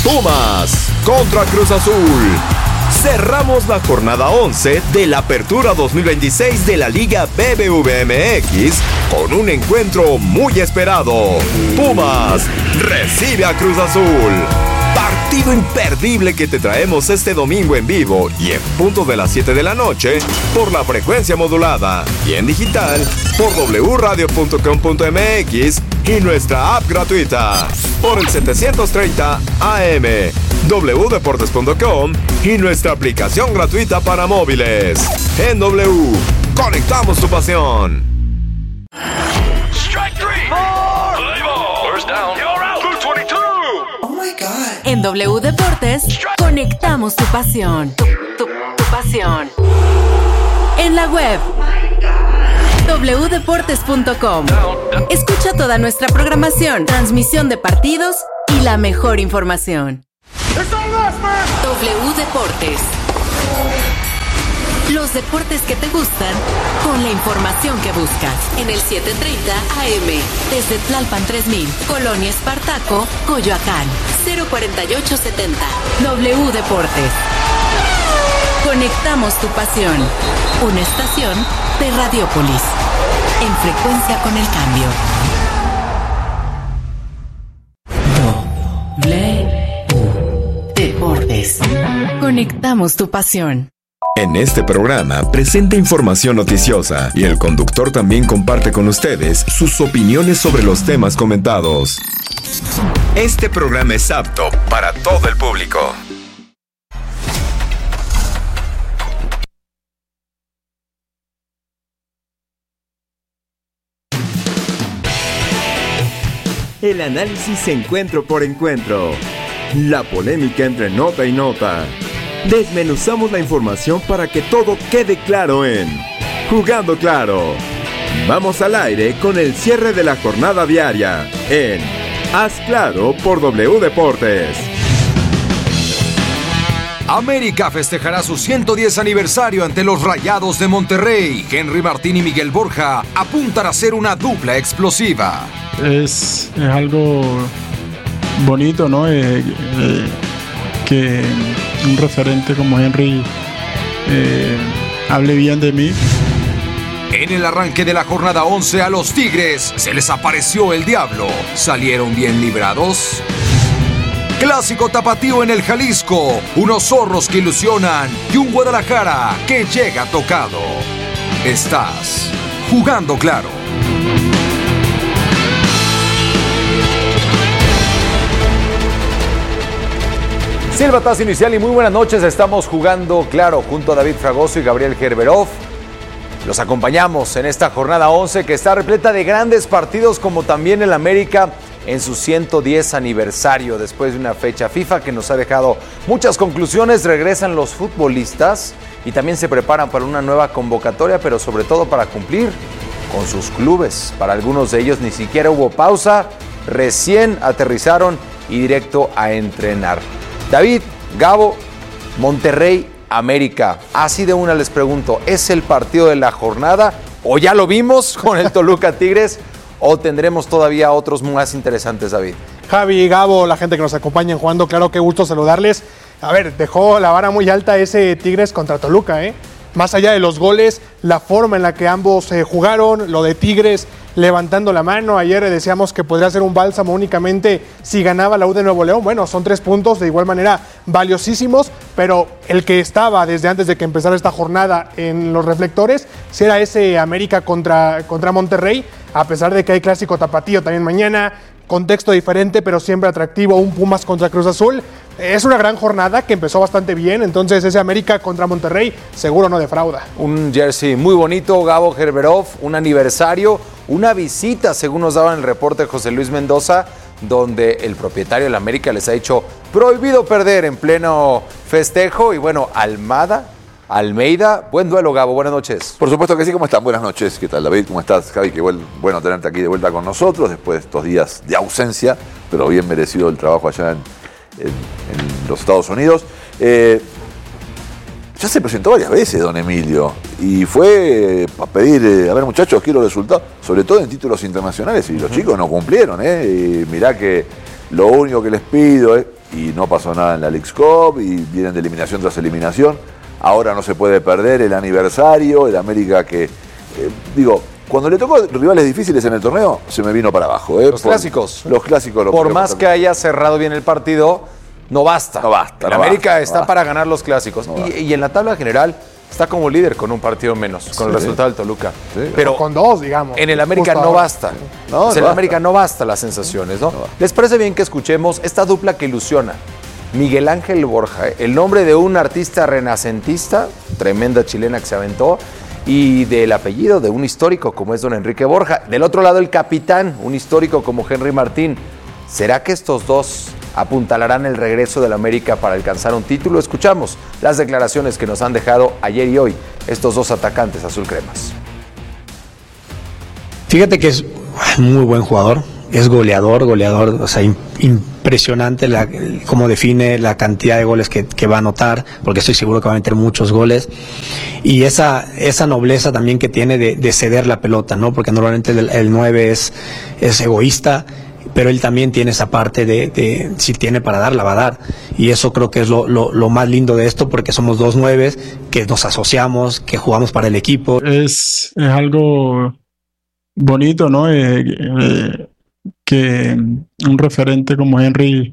Pumas contra Cruz Azul. Cerramos la jornada 11 de la Apertura 2026 de la Liga BBVA MX con un encuentro muy esperado. Pumas recibe a Cruz Azul. Partido imperdible que te traemos este domingo en vivo y en punto de las 7 de la noche por la frecuencia modulada y en digital por wradio.com.mx y nuestra app gratuita por el 730 AM, wdeportes.com y nuestra aplicación gratuita para móviles. En W, conectamos tu pasión. Strike three. First down. You're out. 222. Oh my God. En W Deportes, conectamos tu pasión. Tu pasión. En la web, wdeportes.com. Escucha toda nuestra programación, transmisión de partidos y la mejor información. W Deportes. Los deportes que te gustan con la información que buscas. En el 730 AM, desde Tlalpan 3000, Colonia Espartaco, Coyoacán, 04870. W Deportes. Conectamos tu pasión. Una estación de Radiópolis. En frecuencia con el cambio. W Deportes. Conectamos tu pasión. En este programa presenta información noticiosa y el conductor también comparte con ustedes sus opiniones sobre los temas comentados. Este programa es apto para todo el público. El análisis encuentro por encuentro. La polémica entre nota y nota. Desmenuzamos la información para que todo quede claro en Jugando Claro. Vamos al aire con el cierre de la jornada diaria en Haz Claro por W Deportes. América festejará su 110 aniversario ante los Rayados de Monterrey. Henry Martín y Miguel Borja apuntan a ser una dupla explosiva. Es algo bonito, ¿no? Que un referente como Henry hable bien de mí. En el arranque de la jornada 11 a los Tigres se les apareció el diablo. ¿Salieron bien librados? Clásico tapatío en el Jalisco, unos zorros que ilusionan y un Guadalajara que llega tocado. Estás Jugando Claro. Silbatazo inicial y muy buenas noches. Estamos Jugando Claro junto a David Fragoso y Gabriel Gerberov. Los acompañamos en esta jornada 11 que está repleta de grandes partidos, como también el América en su 110 aniversario. Después de una fecha FIFA que nos ha dejado muchas conclusiones, regresan los futbolistas y también se preparan para una nueva convocatoria, pero sobre todo para cumplir con sus clubes. Para algunos de ellos ni siquiera hubo pausa, recién aterrizaron y directo a entrenar. David, Gabo, Monterrey, América. Así de una les pregunto, ¿es el partido de la jornada o ya lo vimos con el Toluca Tigres o tendremos todavía otros más interesantes, David? Javi, Gabo, la gente que nos acompaña en Jugando Claro, qué gusto saludarles. A ver, dejó la vara muy alta ese Tigres contra Toluca, ¿eh? Más allá de los goles, la forma en la que ambos jugaron, lo de Tigres levantando la mano. Ayer decíamos que podría ser un bálsamo únicamente si ganaba la U de Nuevo León. Bueno, son 3 puntos de igual manera valiosísimos, pero el que estaba desde antes de que empezara esta jornada en los reflectores, si era ese América contra Monterrey, a pesar de que hay clásico tapatío también mañana, contexto diferente, pero siempre atractivo, un Pumas contra Cruz Azul. Es una gran jornada que empezó bastante bien, entonces ese América contra Monterrey seguro no defrauda. Un jersey muy bonito, Gabo Gerberov, un aniversario, una visita, según nos daban el reporte de José Luis Mendoza, donde el propietario del América les ha dicho prohibido perder en pleno festejo. Y bueno, Almeida, buen duelo, Gabo, buenas noches. Por supuesto que sí, ¿cómo están? Buenas noches, ¿qué tal, David? ¿Cómo estás, Javi? Qué bueno tenerte aquí de vuelta con nosotros después de estos días de ausencia, pero bien merecido el trabajo allá en los Estados Unidos. Ya se presentó varias veces don Emilio y fue para pedir, a ver muchachos, quiero resultados, sobre todo en títulos internacionales, y los chicos no cumplieron, y mirá que lo único que les pido es, y no pasó nada en la Leagues Cup y vienen de eliminación tras eliminación. Ahora no se puede perder el aniversario, el América que, cuando le tocó rivales difíciles en el torneo, se me vino para abajo. Los clásicos. Los clásicos. Por más que haya cerrado bien el partido, no basta. No basta. El América está para ganar los clásicos. Y en la tabla general está como líder con un partido menos, con el resultado del Toluca. Sí. Pero con 2, digamos. En el América no basta. En el América no basta las sensaciones, ¿no? ¿Les parece bien que escuchemos esta dupla que ilusiona? Miguel Ángel Borja, el nombre de un artista renacentista, tremenda chilena que se aventó, y del apellido de un histórico como es don Enrique Borja. Del otro lado el capitán, un histórico como Henry Martín. ¿Será que estos dos apuntalarán el regreso del América para alcanzar un título? Escuchamos las declaraciones que nos han dejado ayer y hoy estos dos atacantes azulcremas. Fíjate que es muy buen jugador, es goleador, o sea, impresionante cómo define la cantidad de goles que va a anotar, porque estoy seguro que va a meter muchos goles, y esa nobleza también que tiene de ceder la pelota, ¿no? Porque normalmente el 9 es egoísta, pero él también tiene esa parte de si tiene para dar, la va a dar, y eso creo que es lo más lindo de esto, porque somos dos 9 que nos asociamos, que jugamos para el equipo. Es algo bonito, ¿no? Que un referente como Henry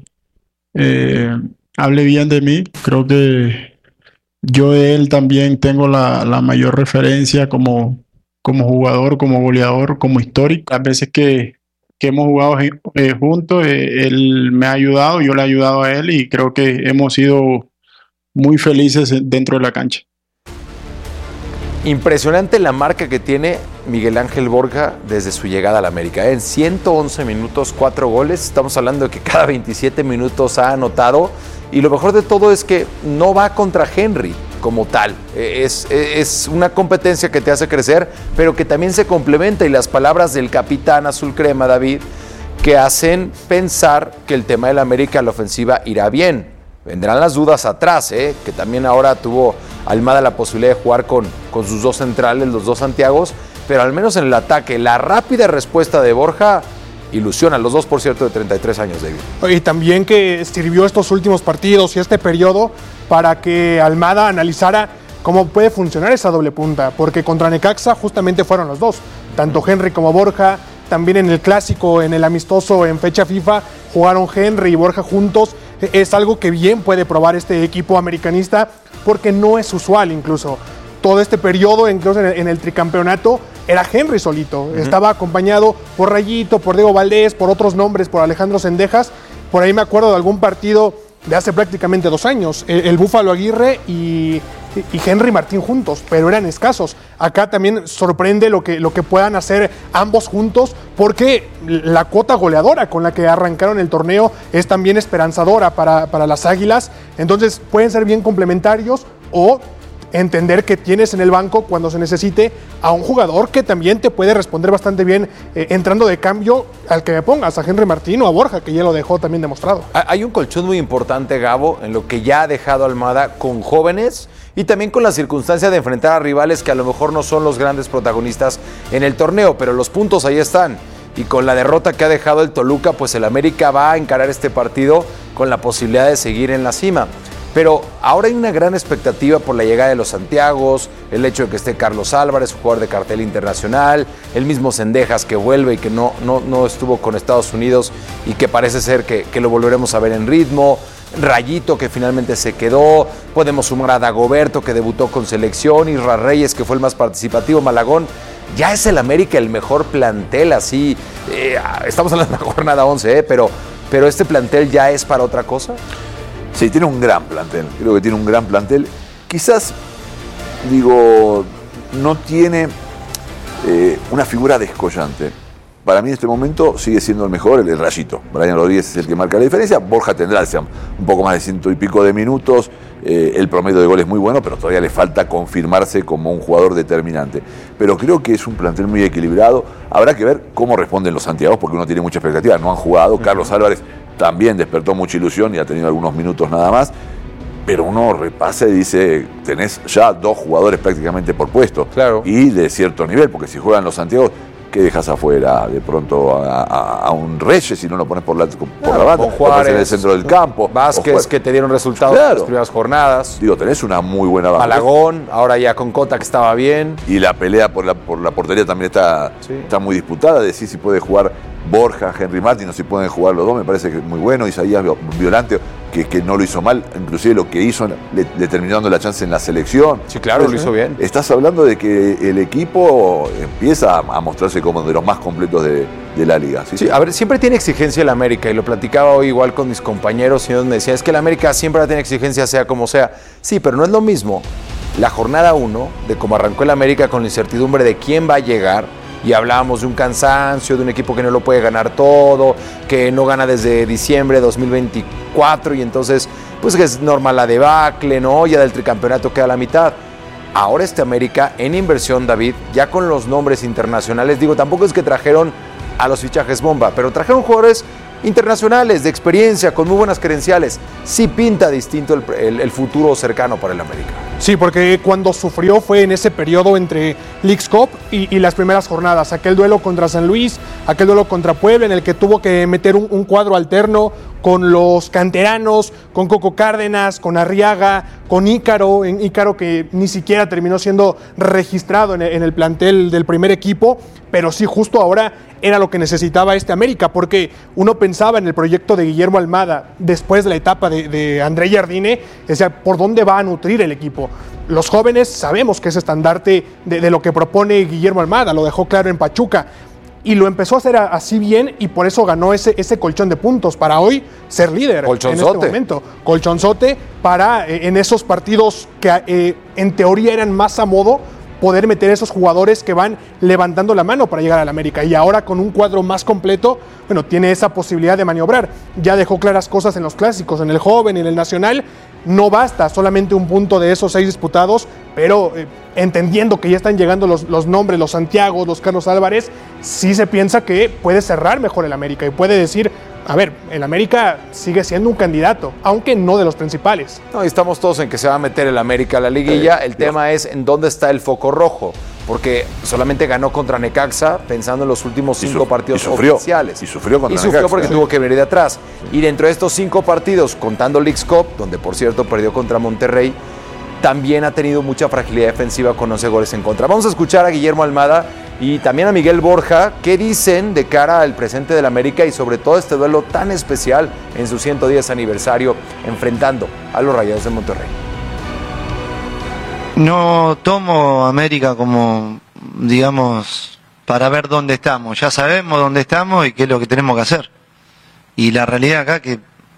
hable bien de mí. Creo que yo de él también tengo la mayor referencia como jugador, como goleador, como histórico. Las veces que hemos jugado juntos, él me ha ayudado, yo le he ayudado a él, y creo que hemos sido muy felices dentro de la cancha. Impresionante la marca que tiene Miguel Ángel Borja desde su llegada al América. En 111 minutos, 4 goles. Estamos hablando de que cada 27 minutos ha anotado. Y lo mejor de todo es que no va contra Henry como tal. Es una competencia que te hace crecer, pero que también se complementa. Y las palabras del capitán azulcrema, David, que hacen pensar que el tema del América, la ofensiva, irá bien. Vendrán las dudas atrás, que también ahora tuvo Almada la posibilidad de jugar con sus dos centrales, los dos Santiagos, pero al menos en el ataque, la rápida respuesta de Borja ilusiona, los dos, por cierto, de 33 años, David. Y también que sirvió estos últimos partidos y este periodo para que Almada analizara cómo puede funcionar esa doble punta, porque contra Necaxa justamente fueron los dos, tanto Henry como Borja. También en el clásico, en el amistoso, en fecha FIFA, jugaron Henry y Borja juntos. Es algo que bien puede probar este equipo americanista, porque no es usual incluso. Todo este periodo, incluso en el tricampeonato, era Henry solito. Estaba acompañado por Rayito, por Diego Valdés, por otros nombres, por Alejandro Cendejas. Por ahí me acuerdo de algún partido de hace prácticamente 2 años. El Búfalo Aguirre y Henry Martín juntos, pero eran escasos. Acá también sorprende lo que puedan hacer ambos juntos, porque la cuota goleadora con la que arrancaron el torneo es también esperanzadora para las Águilas. Entonces pueden ser bien complementarios, o entender que tienes en el banco, cuando se necesite, a un jugador que también te puede responder bastante bien entrando de cambio al que me pongas, a Henry Martín o a Borja, que ya lo dejó también demostrado. Hay un colchón muy importante, Gabo, en lo que ya ha dejado Almada con jóvenes y también con la circunstancia de enfrentar a rivales que a lo mejor no son los grandes protagonistas en el torneo, pero los puntos ahí están. Y con la derrota que ha dejado el Toluca, pues el América va a encarar este partido con la posibilidad de seguir en la cima. Pero ahora hay una gran expectativa por la llegada de los Santiagos, el hecho de que esté Carlos Álvarez, jugador de cartel internacional, el mismo Cendejas que vuelve y que no estuvo con Estados Unidos y que parece ser que lo volveremos a ver en ritmo, Rayito que finalmente se quedó, podemos sumar a Dagoberto que debutó con selección, Isra Reyes que fue el más participativo, Malagón. Ya es el América el mejor plantel, así, estamos hablando de la jornada 11, pero este plantel ya es para otra cosa. Sí, tiene un gran plantel, creo que tiene un gran plantel. Quizás, no tiene una figura descollante. Para mí en este momento sigue siendo el mejor, el Rayito. Brian Rodríguez es el que marca la diferencia. Borja tendrá un poco más de 100 y pico de minutos. El promedio de goles es muy bueno, pero todavía le falta confirmarse como un jugador determinante. Pero creo que es un plantel muy equilibrado. Habrá que ver cómo responden los Santiagos, porque uno tiene mucha expectativa. No han jugado. Carlos Álvarez también despertó mucha ilusión y ha tenido algunos minutos nada más. Pero uno repasa y dice, tenés ya 2 jugadores prácticamente por puesto. Claro. Y de cierto nivel, porque si juegan los Santiagos, ¿Qué dejas afuera? De pronto a un Reyes si no lo pones por la banda, con Juárez, en el centro del campo. Vázquez, que te dieron resultados en las primeras jornadas. Digo, tenés una muy buena banda. Malagón, ahora ya con Cota, que estaba bien. Y la pelea por la portería también está muy disputada. Decir si puede jugar Borja, Henry Martin, o si pueden jugar los dos, me parece que es muy bueno. Isaías Violante, que no lo hizo mal, inclusive lo que hizo le terminó dando la chance en la selección. Sí, claro, lo hizo bien. Estás hablando de que el equipo empieza a mostrarse como de los más completos de la liga. Sí, a ver, siempre tiene exigencia el América, y lo platicaba hoy igual con mis compañeros, y ellos me decían, es que el América siempre va a tener exigencia, sea como sea. Sí, pero no es lo mismo la jornada 1, de cómo arrancó el América con la incertidumbre de quién va a llegar, y hablábamos de un cansancio, de un equipo que no lo puede ganar todo, que no gana desde diciembre de 2024, y entonces, pues que es normal la debacle, ¿no? Ya del tricampeonato queda la mitad. Ahora este América, en inversión, David, ya con los nombres internacionales, digo, tampoco es que trajeron a los fichajes bomba, pero trajeron jugadores internacionales, de experiencia, con muy buenas credenciales. Sí pinta distinto el futuro cercano para el América. Sí, porque cuando sufrió fue en ese periodo entre Leagues Cup y las primeras jornadas. Aquel duelo contra San Luis, aquel duelo contra Puebla, en el que tuvo que meter un cuadro alterno con los canteranos, con Coco Cárdenas, con Arriaga, con Ícaro que ni siquiera terminó siendo registrado en el plantel del primer equipo, pero sí, justo ahora era lo que necesitaba este América, porque uno pensaba en el proyecto de Guillermo Almada después de la etapa de André Jardine, decía, ¿por dónde va a nutrir el equipo? Los jóvenes sabemos que es estandarte de lo que propone Guillermo Almada, lo dejó claro en Pachuca, y lo empezó a hacer así bien, y por eso ganó ese colchón de puntos para hoy ser líder en este momento. Colchonzote para en esos partidos que en teoría eran más a modo, poder meter esos jugadores que van levantando la mano para llegar al América, y ahora con un cuadro más completo, bueno, tiene esa posibilidad de maniobrar. Ya dejó claras cosas en los clásicos, en el joven y en el nacional. No basta solamente un punto de esos 6 disputados, pero entendiendo que ya están llegando los nombres, los Santiago, los Carlos Álvarez, sí se piensa que puede cerrar mejor el América y puede decir, a ver, el América sigue siendo un candidato, aunque no de los principales. No, y estamos todos en que se va a meter el América a la liguilla. El tema es en dónde está el foco rojo, porque solamente ganó contra Necaxa pensando en los últimos 5 partidos oficiales. Y sufrió contra Necaxa. Y sufrió porque tuvo que venir de atrás. Y dentro de estos 5 partidos, contando Leagues Cup, donde por cierto perdió contra Monterrey, también ha tenido mucha fragilidad defensiva con 11 goles en contra. Vamos a escuchar a Guillermo Almada y también a Miguel Borja, qué dicen de cara al presente del América y sobre todo este duelo tan especial en su 110 aniversario enfrentando a los Rayados de Monterrey. No tomo América como, digamos, para ver dónde estamos. Ya sabemos dónde estamos y qué es lo que tenemos que hacer. Y la realidad acá que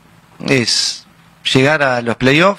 es llegar a los playoffs,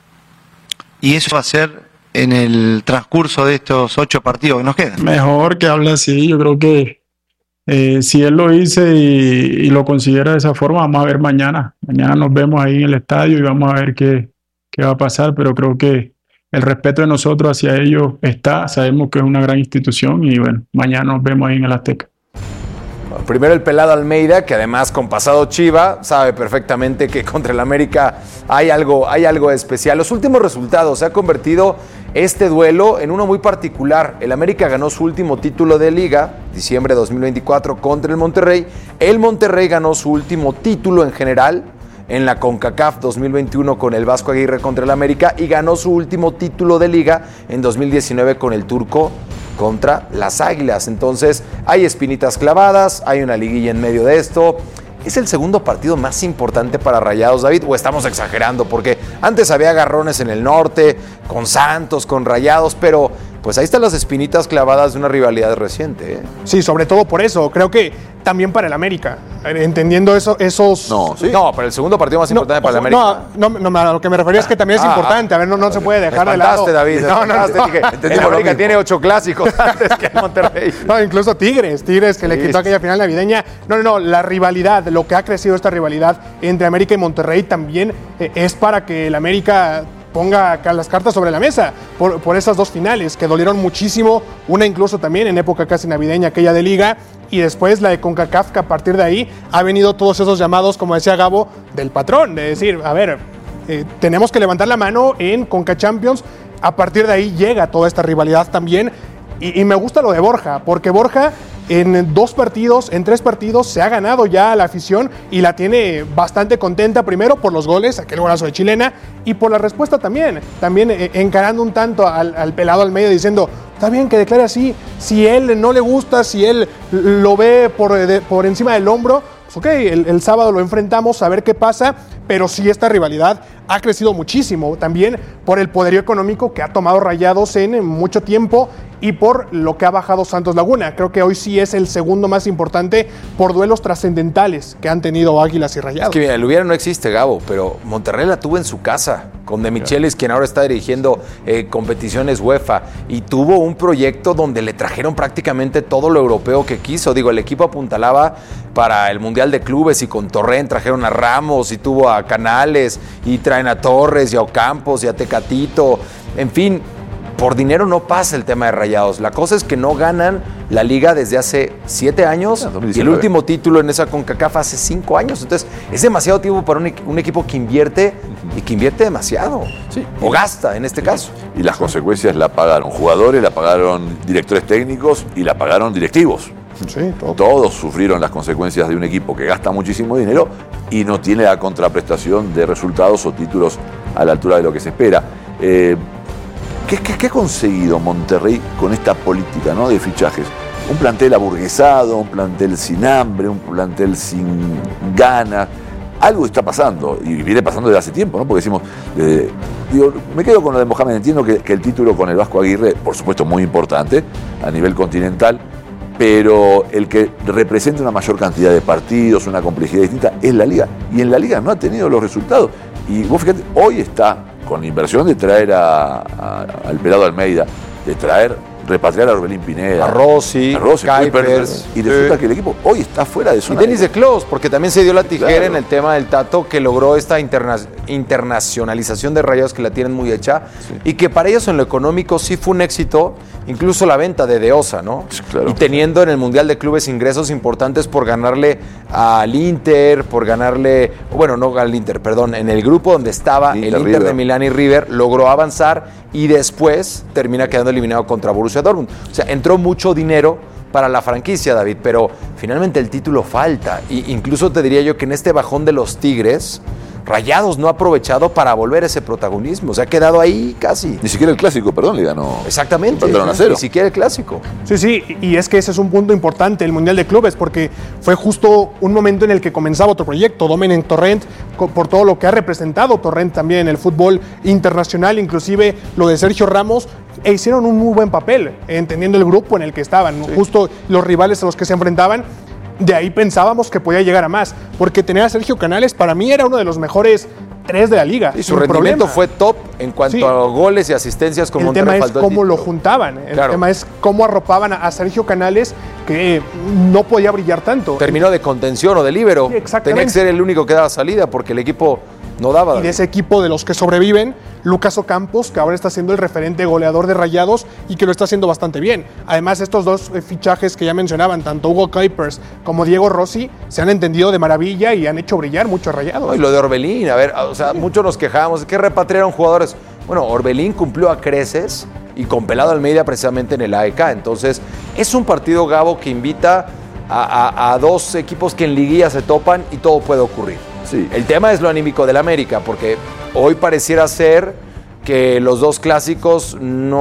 y eso va a ser en el transcurso de estos 8 partidos que nos quedan. Mejor que hable así. Yo creo que si él lo dice y lo considera de esa forma, vamos a ver mañana. Mañana nos vemos ahí en el estadio y vamos a ver qué va a pasar, pero creo que el respeto de nosotros hacia ellos está. Sabemos que es una gran institución y bueno, mañana nos vemos ahí en el Azteca. Primero el pelado Almeida, que además con pasado Chiva, sabe perfectamente que contra el América hay algo especial. Los últimos resultados se ha convertido este duelo en uno muy particular. El América ganó su último título de liga, diciembre de 2024, contra el Monterrey. El Monterrey ganó su último título en general en la CONCACAF 2021 con el Vasco Aguirre contra el América, y ganó su último título de liga en 2019 con el Turco contra las Águilas. Entonces hay espinitas clavadas, hay una liguilla en medio de esto. ¿Es el segundo partido más importante para Rayados, David? ¿O estamos exagerando? Porque antes había agarrones en el norte, con Santos, con Rayados, pero pues ahí están las espinitas clavadas de una rivalidad reciente, ¿eh? Sí, sobre todo por eso. Creo que también para el América, entendiendo esos... No, ¿sí? No, pero el segundo partido más importante para el América. No, a lo que me refería es que también es importante. A ver, no se puede dejar de lado. David. No. El América tiene 8 clásicos antes que el Monterrey. No, incluso Tigres que le quitó aquella final navideña. No, la rivalidad, lo que ha crecido esta rivalidad entre América y Monterrey también es para que el América ponga las cartas sobre la mesa por esas 2 finales que dolieron muchísimo, una incluso también en época casi navideña, aquella de Liga, y después la de CONCACAF, que a partir de ahí ha venido todos esos llamados, como decía Gabo, del patrón, de decir, a ver, tenemos que levantar la mano en CONCACHAMPIONS. A partir de ahí llega toda esta rivalidad también, y me gusta lo de Borja, porque Borja en 3 partidos se ha ganado ya la afición y la tiene bastante contenta, primero por los goles, aquel golazo de chilena, y por la respuesta también encarando un tanto al pelado Almeida diciendo, está bien que declare así, si él no le gusta, si él lo ve por encima del hombro, pues ok, el sábado lo enfrentamos a ver qué pasa, pero sí esta rivalidad ha crecido muchísimo, también por el poderío económico que ha tomado Rayados en mucho tiempo y por lo que ha bajado Santos Laguna. Creo que hoy sí es el segundo más importante por duelos trascendentales que han tenido Águilas y Rayados. Es que mira, el hubiera no existe, Gabo, pero Monterrey la tuvo en su casa, con De Michelis, quien ahora está dirigiendo competiciones UEFA, y tuvo un proyecto donde le trajeron prácticamente todo lo europeo que quiso. Digo, el equipo apuntalaba para el Mundial de Clubes y con Torrent trajeron a Ramos y tuvo a Canales y traen a Torres y a Ocampos y a Tecatito. En fin, por dinero no pasa el tema de Rayados. La cosa es que no ganan la Liga desde hace 7 años y el último título en esa CONCACAF hace 5 años. Entonces, es demasiado tiempo para un equipo que invierte y que invierte demasiado. Sí. O gasta, en este caso. Y las consecuencias la pagaron jugadores, la pagaron directores técnicos y la pagaron directivos. Sí, Todos sufrieron las consecuencias de un equipo que gasta muchísimo dinero y no tiene la contraprestación de resultados o títulos a la altura de lo que se espera. ¿Qué ha conseguido Monterrey con esta política, ¿no?, de fichajes? Un plantel aburguesado, un plantel sin hambre, un plantel sin ganas. Algo está pasando, y viene pasando desde hace tiempo, ¿no? Porque decimos, me quedo con lo de Mohamed. Entiendo que el título con el Vasco Aguirre, por supuesto, muy importante a nivel continental, pero el que representa una mayor cantidad de partidos, una complejidad distinta, es la Liga. Y en la Liga no ha tenido los resultados. Y vos fíjate, hoy está con la inversión de traer al pelado Almeida, de repatriar a Orbelín Pineda, a Rossi, Kuipers, y resulta que el equipo hoy está fuera de zona. Y Denis de Clos, porque también se dio la tijera en el tema del Tato, que logró esta internacionalización de Rayados, que la tienen muy hecha, y que para ellos en lo económico sí fue un éxito, incluso la venta de Osa, ¿no? Claro. Y teniendo en el Mundial de Clubes ingresos importantes por ganarle al Inter, no al Inter, perdón, en el grupo donde estaba el Inter de Milán y River, logró avanzar y después termina quedando eliminado contra Borussia Dortmund. O sea, entró mucho dinero para la franquicia, David, pero finalmente el título falta. Y incluso te diría yo que en este bajón de los Tigres, Rayados no ha aprovechado para volver ese protagonismo. Se ha quedado ahí casi. Ni siquiera el clásico, le ganó. Exactamente. Empataron a 0. Ni siquiera el clásico. Sí, y es que ese es un punto importante, el Mundial de Clubes, porque fue justo un momento en el que comenzaba otro proyecto, Domènec Torrent, por todo lo que ha representado Torrent también en el fútbol internacional, inclusive lo de Sergio Ramos, e hicieron un muy buen papel, entendiendo el grupo en el que estaban, justo los rivales a los que se enfrentaban. De ahí pensábamos que podía llegar a más, porque tener a Sergio Canales para mí era uno de los mejores 3 de la liga. Y su rendimiento fue top en cuanto a goles y asistencias con Monterrey. El tema es cómo lo juntaban, el tema es cómo arropaban a Sergio Canales, que no podía brillar tanto. Terminó de contención o de líbero. Sí, exactamente. Tenía que ser el único que daba salida porque el equipo no daba. Y de ese equipo de los que sobreviven, Lucas Ocampos, que ahora está siendo el referente goleador de Rayados y que lo está haciendo bastante bien. Además, estos dos fichajes que ya mencionaban, tanto Hugo Kuipers como Diego Rossi, se han entendido de maravilla y han hecho brillar mucho a Rayados. Y lo de Orbelín, muchos nos quejábamos, que repatriaron jugadores. Bueno, Orbelín cumplió a creces y con Pelado Almeida precisamente en el AEK. Entonces, es un partido, Gabo, que invita a dos equipos que en liguilla se topan y todo puede ocurrir. Sí. El tema es lo anímico del América, porque hoy pareciera ser que los dos clásicos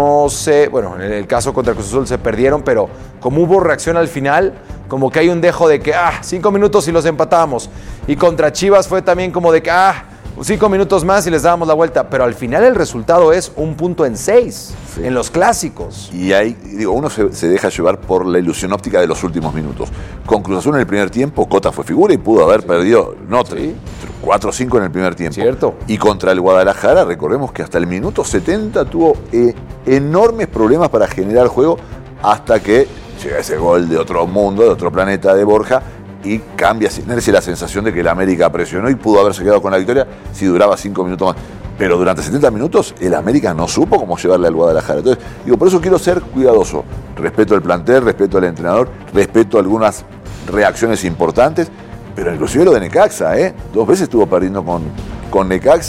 en el caso contra Cruz Azul se perdieron, pero como hubo reacción al final, como que hay un dejo de que 5 minutos y los empatamos. Y contra Chivas fue también como de que 5 minutos más y les dábamos la vuelta, pero al final el resultado es 1 punto en 6 en los clásicos. Y ahí, uno se deja llevar por la ilusión óptica de los últimos minutos. Con Cruz Azul en el primer tiempo, Cota fue figura y pudo haber perdido 4 o 5 en el primer tiempo. Cierto. Y contra el Guadalajara, recordemos que hasta el minuto 70 tuvo enormes problemas para generar juego hasta que llega ese gol de otro mundo, de otro planeta de Borja, y cambia sin inercia la sensación de que el América presionó y pudo haberse quedado con la victoria si duraba 5 minutos más. Pero durante 70 minutos el América no supo cómo llevarle al Guadalajara. Entonces, por eso quiero ser cuidadoso. Respeto al plantel, respeto al entrenador, respeto a algunas reacciones importantes, pero inclusive lo de Necaxa, 2 veces estuvo perdiendo con Necaxa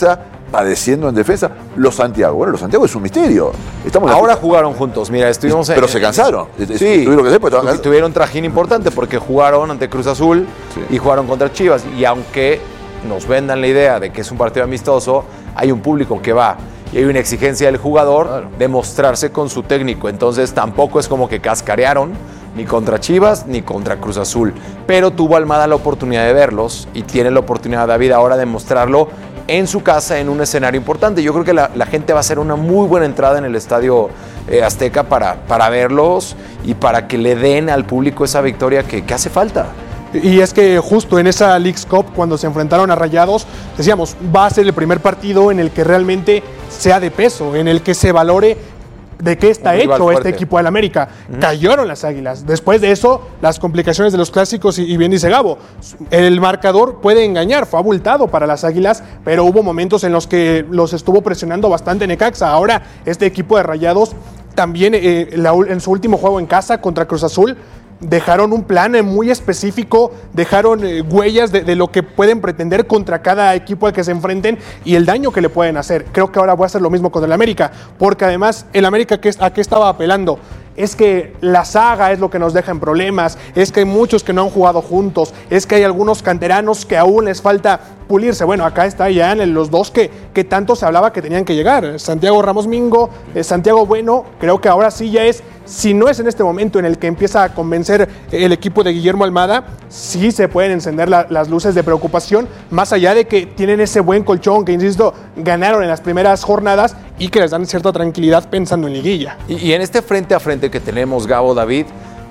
padeciendo en defensa. Los Santiago es un misterio. Ahora jugaron juntos, mira, estuvimos pero se cansaron. Sí, tuvieron que hacer, pues, tuvieron trajín importante porque jugaron ante Cruz Azul y jugaron contra Chivas. Y aunque nos vendan la idea de que es un partido amistoso, hay un público que va y hay una exigencia del jugador de mostrarse con su técnico. Entonces tampoco es como que cascarearon ni contra Chivas ni contra Cruz Azul. Pero tuvo Almada la oportunidad de verlos y tiene la oportunidad David ahora de mostrarlo en su casa en un escenario importante. Yo creo que la gente va a hacer una muy buena entrada en el Estadio Azteca para verlos y para que le den al público esa victoria que hace falta. Y es que justo en esa Leagues Cup, cuando se enfrentaron a Rayados, decíamos, va a ser el primer partido en el que realmente sea de peso, en el que se valore de qué está hecho este equipo del América. Cayeron las Águilas. Después de eso, las complicaciones de los clásicos, y bien dice Gabo, el marcador puede engañar, fue abultado para las Águilas, pero hubo momentos en los que los estuvo presionando bastante Necaxa. Ahora, este equipo de Rayados también en su último juego en casa contra Cruz Azul, dejaron un plan muy específico, dejaron huellas de lo que pueden pretender contra cada equipo al que se enfrenten y el daño que le pueden hacer. Creo que ahora voy a hacer lo mismo con el América, porque además el América ¿a qué estaba apelando? Es que la saga es lo que nos deja en problemas, es que hay muchos que no han jugado juntos, es que hay algunos canteranos que aún les falta pulirse. Bueno, acá está ya en los dos que tanto se hablaba que tenían que llegar. Santiago Ramos Mingo, Santiago Bueno, creo que ahora sí ya es, si no es en este momento en el que empieza a convencer el equipo de Guillermo Almada, sí se pueden encender las luces de preocupación, más allá de que tienen ese buen colchón que, insisto, ganaron en las primeras jornadas y que les dan cierta tranquilidad pensando en liguilla. Y en este frente a frente que tenemos, Gabo, David,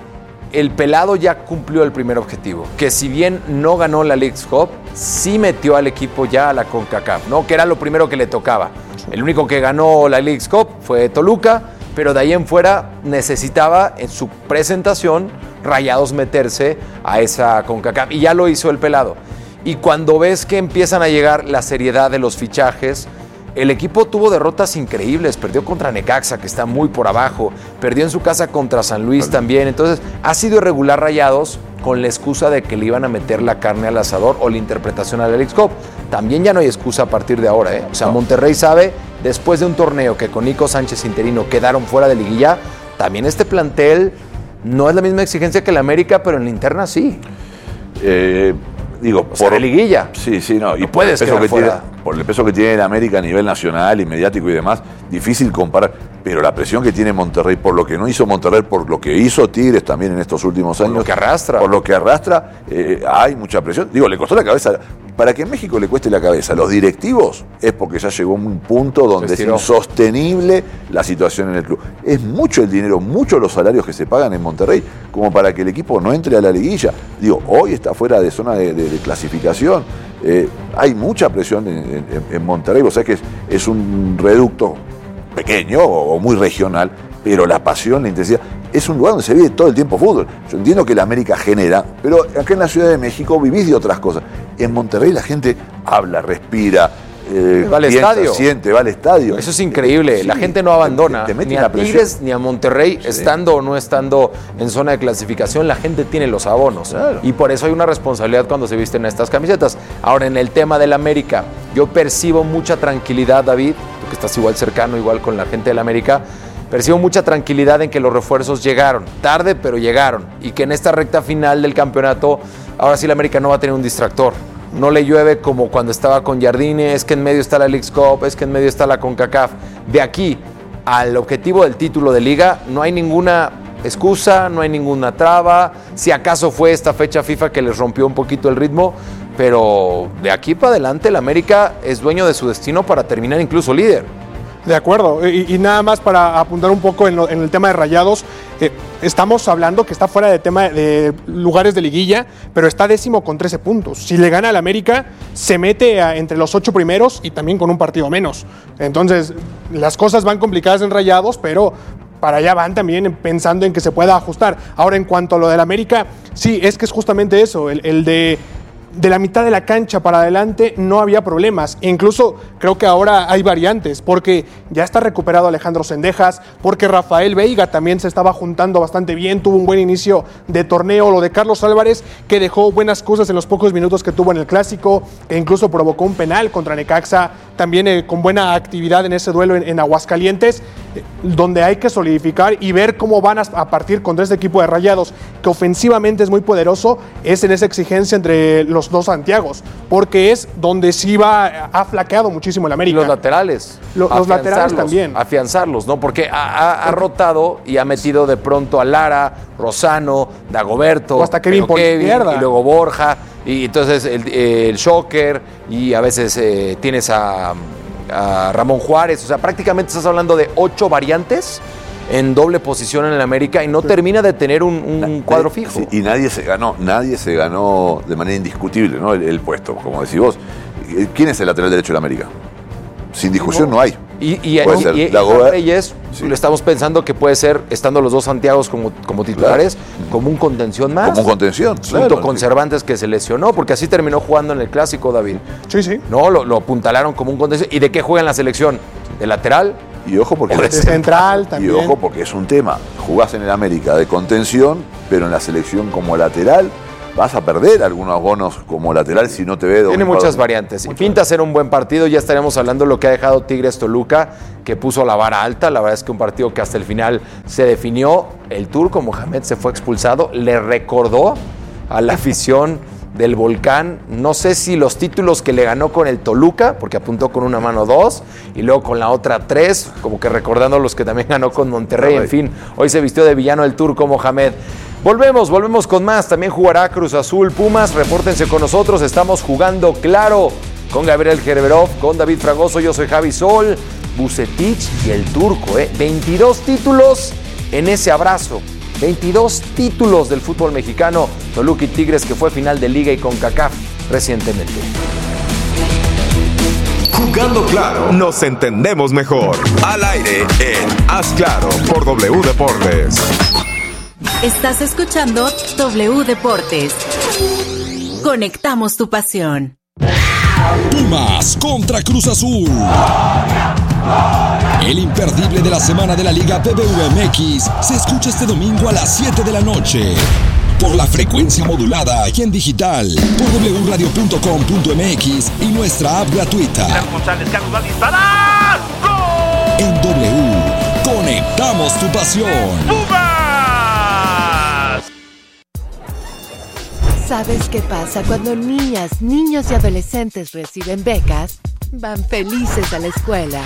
el pelado ya cumplió el primer objetivo, que si bien no ganó la Leagues Cup, sí metió al equipo ya a la CONCACAF, ¿no? Que era lo primero que le tocaba. El único que ganó la Leagues Cup fue Toluca, pero de ahí en fuera necesitaba en su presentación Rayados meterse a esa CONCACAF y ya lo hizo el pelado. Y cuando ves que empiezan a llegar la seriedad de los fichajes, el equipo tuvo derrotas increíbles, perdió contra Necaxa, que está muy por abajo, perdió en su casa contra San Luis también, entonces ha sido irregular Rayados con la excusa de que le iban a meter la carne al asador o la interpretación a la Leagues Cup. También ya no hay excusa a partir de ahora, ¿eh? O sea, Monterrey sabe, después de un torneo que con Nico Sánchez interino quedaron fuera de liguilla, también este plantel no es la misma exigencia que el América, pero en la interna sí. Digo, por la liguilla. Sí, no. Y puedes quedar fuera. Por el peso que tiene el América a nivel nacional y mediático y demás, difícil comparar. Pero la presión que tiene Monterrey por lo que no hizo Monterrey, por lo que hizo Tigres también en estos últimos años. Por lo que arrastra, hay mucha presión. Digo, le costó la cabeza. Para que en México le cueste la cabeza a los directivos es porque ya llegó a un punto donde es insostenible la situación en el club. Es mucho el dinero, muchos los salarios que se pagan en Monterrey como para que el equipo no entre a la liguilla. Digo, hoy está fuera de zona de clasificación. Hay mucha presión en Monterrey. Vos sabés que es un reducto pequeño o muy regional, pero la pasión, la intensidad, es un lugar donde se vive todo el tiempo fútbol. Yo entiendo que la América genera, pero acá en la Ciudad de México vivís de otras cosas. En Monterrey la gente habla, respira, va al estadio, siente, va al estadio. Eso es increíble, la gente no abandona ni a Tigres ni a Monterrey, estando o no estando en zona de clasificación, la gente tiene los abonos, y por eso hay una responsabilidad cuando se visten estas camisetas. Ahora, en el tema del América, yo percibo mucha tranquilidad, David, tú que estás igual cercano, igual con la gente del América, percibo mucha tranquilidad en que los refuerzos llegaron, tarde pero llegaron, y que en esta recta final del campeonato, ahora sí la América no va a tener un distractor. No le llueve como cuando estaba con Jardine, es que en medio está la Leagues Cup, es que en medio está la CONCACAF. De aquí al objetivo del título de liga no hay ninguna excusa, no hay ninguna traba. Si acaso fue esta fecha FIFA que les rompió un poquito el ritmo, pero de aquí para adelante el América es dueño de su destino para terminar incluso líder. De acuerdo, y nada más para apuntar un poco en el tema de Rayados, estamos hablando que está fuera de tema de lugares de liguilla, pero está 10º con 13 puntos. Si le gana al América, se mete entre los 8 primeros y también con un partido menos. Entonces, las cosas van complicadas en Rayados, pero para allá van también pensando en que se pueda ajustar. Ahora, en cuanto a lo del América, sí, es que es justamente eso, el de de la mitad de la cancha para adelante no había problemas. E incluso creo que ahora hay variantes, porque ya está recuperado Alejandro Cendejas, porque Rafael Veiga también se estaba juntando bastante bien, tuvo un buen inicio de torneo. Lo de Carlos Álvarez, que dejó buenas cosas en los pocos minutos que tuvo en el Clásico, e incluso provocó un penal contra Necaxa, también con buena actividad en ese duelo en Aguascalientes, donde hay que solidificar y ver cómo van a partir contra este equipo de Rayados, que ofensivamente es muy poderoso, es en esa exigencia entre los dos Santiagos, porque es donde sí ha flaqueado muchísimo el América. Y los laterales. Los laterales también. Afianzarlos, ¿no? Porque ha rotado y ha metido de pronto a Lara, Rosano, Dagoberto, o hasta Kevin y luego Borja, y entonces el Shocker, y a veces tienes a Ramón Juárez. O sea, prácticamente estás hablando de 8 variantes en doble posición en el América y no termina de tener un cuadro fijo. Sí, y nadie se ganó de manera indiscutible, ¿no? el puesto, como decís vos. ¿Quién es el lateral derecho del América? Sin discusión no hay. Y Reyes, sí, lo estamos pensando que puede ser, estando los dos Santiagos como titulares, claro, como un contención más. Como un contención, junto claro, con Cervantes, que se lesionó, porque así terminó jugando en el Clásico, David. Sí, sí. No, lo apuntalaron como un contención. ¿Y de qué juega en la selección? ¿De lateral? Y ojo porque de central también. Y ojo porque es un tema. Jugás en el América de contención, pero en la selección como lateral vas a perder algunos bonos como lateral si no te ve. Tiene muchas variantes. Y pinta ser un buen partido. Ya estaremos hablando de lo que ha dejado Tigres Toluca, que puso la vara alta. La verdad es que un partido que hasta el final se definió. El turco Mohamed se fue expulsado. Le recordó a la afición del Volcán, no sé si los títulos que le ganó con el Toluca, porque apuntó con una mano 2 y luego con la otra 3, como que recordando los que también ganó con Monterrey. En fin, hoy se vistió de villano el turco Mohamed. Volvemos con más. También jugará Cruz Azul Pumas. Repórtense con nosotros. Estamos jugando claro con Gabriel Gerberov, con David Fragoso. Yo soy Javi Sol, Vucetich y el turco. 22 títulos en ese abrazo. 22 títulos del fútbol mexicano. Toluca y Tigres, que fue final de Liga y CONCACAF recientemente. Jugando claro, nos entendemos mejor. Al aire en Haz Claro por W Deportes. Estás escuchando W Deportes. Conectamos tu pasión. Pumas contra Cruz Azul. El imperdible de la semana de la Liga BBVA-MX se escucha este domingo a las 7 de la noche. Por la frecuencia modulada y en digital. Por wradio.com.mx y nuestra app gratuita. González Carlos va a disparar. ¡Gol! En W, conectamos tu pasión. ¡Pumas! ¿Sabes qué pasa cuando niñas, niños y adolescentes reciben becas? Van felices a la escuela.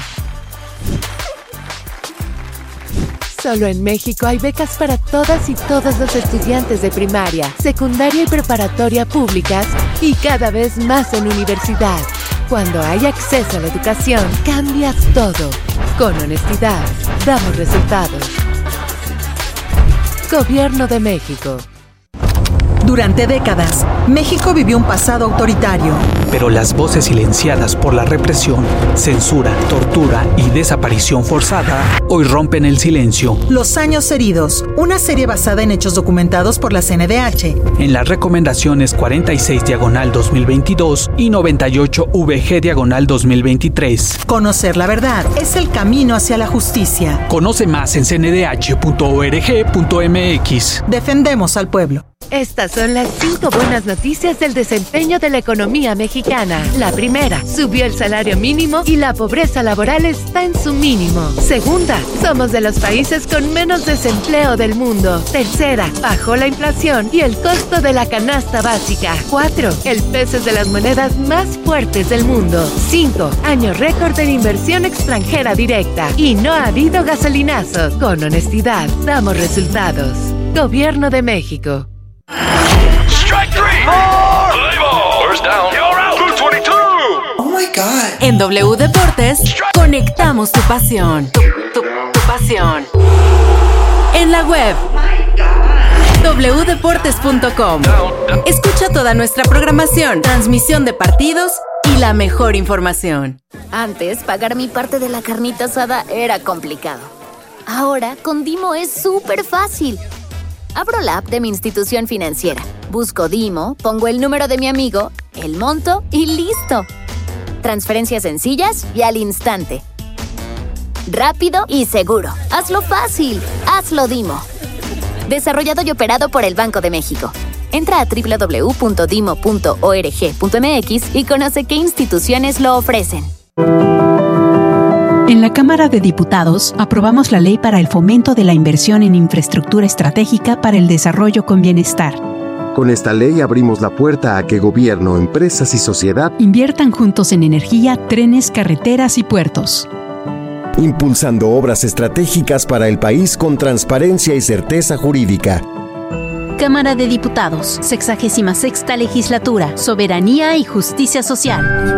Solo en México hay becas para todas y todos los estudiantes de primaria, secundaria y preparatoria públicas y cada vez más en universidad. Cuando hay acceso a la educación, cambias todo. Con honestidad, damos resultados. Gobierno de México. Durante décadas, México vivió un pasado autoritario. Pero las voces silenciadas por la represión, censura, tortura y desaparición forzada hoy rompen el silencio. Los años heridos, una serie basada en hechos documentados por la CNDH. En las recomendaciones 46/2022 y 98VG/2023. Conocer la verdad es el camino hacia la justicia. Conoce más en cndh.org.mx. Defendemos al pueblo. Estas son las 5 buenas noticias del desempeño de la economía mexicana. La primera, subió el salario mínimo y la pobreza laboral está en su mínimo. Segunda, somos de los países con menos desempleo del mundo. Tercera, bajó la inflación y el costo de la canasta básica. 4, el peso es de las monedas más fuertes del mundo. 5, año récord en inversión extranjera directa. Y no ha habido gasolinazos. Con honestidad, damos resultados. Gobierno de México. Strike three. First down. You're out. 222. Oh my God. En W Deportes, conectamos tu pasión. Tu pasión. En la web. wdeportes.com. Escucha toda nuestra programación, transmisión de partidos y la mejor información. Antes, pagar mi parte de la carnita asada era complicado. Ahora, con Dimo es súper fácil. Abro la app de mi institución financiera, busco Dimo, pongo el número de mi amigo, el monto y ¡listo! Transferencias sencillas y al instante. Rápido y seguro. Hazlo fácil. Hazlo Dimo. Desarrollado y operado por el Banco de México. Entra a www.dimo.org.mx y conoce qué instituciones lo ofrecen. En la Cámara de Diputados aprobamos la Ley para el Fomento de la Inversión en Infraestructura Estratégica para el Desarrollo con Bienestar. Con esta ley abrimos la puerta a que gobierno, empresas y sociedad inviertan juntos en energía, trenes, carreteras y puertos. Impulsando obras estratégicas para el país con transparencia y certeza jurídica. Cámara de Diputados, 66ª Legislatura, Soberanía y Justicia Social.